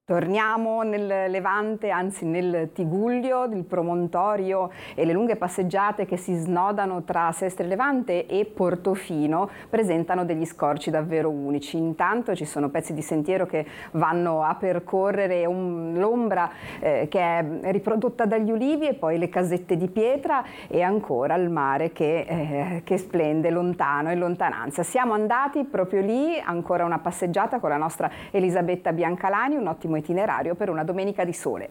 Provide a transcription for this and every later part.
Torniamo nel Levante, anzi nel Tigullio, il promontorio e le lunghe passeggiate che si snodano tra Sestre Levante e Portofino presentano degli scorci davvero unici. Intanto ci sono pezzi di sentiero che vanno a percorrere l'ombra che è riprodotta dagli ulivi e poi le casette di pietra e ancora il mare che splende lontano in lontananza. Siamo andati proprio lì, ancora una passeggiata con la nostra Elisabetta Biancalani, un ottimo itinerario per una domenica di sole.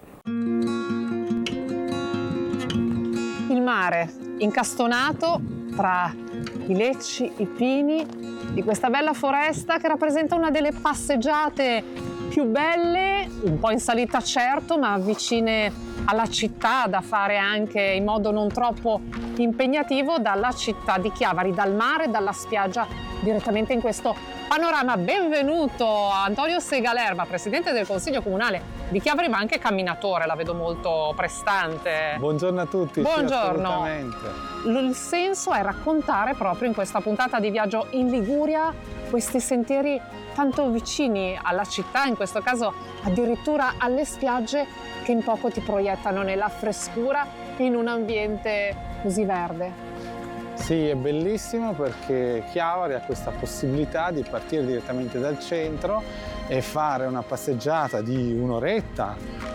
Il mare incastonato tra i lecci, i pini di questa bella foresta che rappresenta una delle passeggiate più belle, un po' in salita certo, ma vicine alla città, da fare anche in modo non troppo impegnativo dalla città di Chiavari, dal mare, dalla spiaggia, direttamente in questo panorama. Benvenuto Antonio Segalerba, presidente del Consiglio Comunale di Chiavari, ma anche camminatore, la vedo molto prestante. Buongiorno a tutti. Buongiorno. Sì, il senso è raccontare proprio in questa puntata di viaggio in Liguria questi sentieri tanto vicini alla città, in questo caso addirittura alle spiagge, che in poco ti proiettano nella frescura in un ambiente così verde. Sì, è bellissimo perché Chiavari ha questa possibilità di partire direttamente dal centro e fare una passeggiata di un'oretta